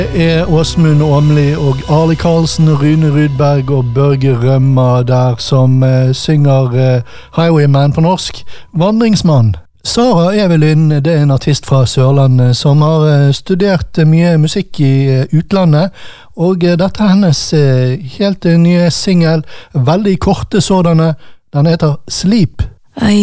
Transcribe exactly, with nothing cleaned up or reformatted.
er Åsmund Åmli og Arle Karlsen, Rune Rudberg og Børge Rømma der som eh, synger eh, Highwayman på norsk, Vandringsmann. Sara Evelyn, det er en artist fra Sørlandet som har eh, studert mye musikk i eh, utlandet, og eh, dette er hennes eh, helt nye single, veldig korte sådanne, den heter Sleep. I